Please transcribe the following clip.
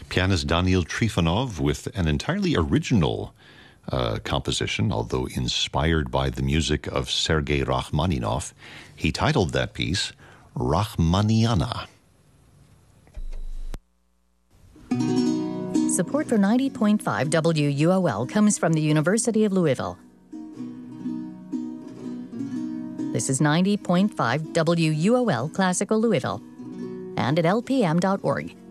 Pianist Daniil Trifonov with an entirely original composition, although inspired by the music of Sergei Rachmaninoff. He titled that piece Rachmaniana. Support for 90.5 WUOL comes from the University of Louisville. This is 90.5 WUOL Classical Louisville and at lpm.org.